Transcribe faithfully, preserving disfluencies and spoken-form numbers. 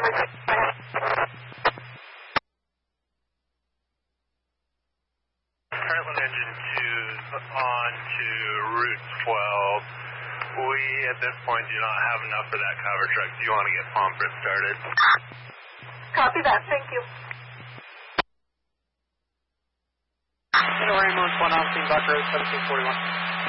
Heartland Engine two on to Route twelve. We, at this point, do not have enough for that cover truck. Do you want to get Pomfret started? Copy that. Thank you. Hello, Raymond, one on scene, Buck Road, seventeen forty-one.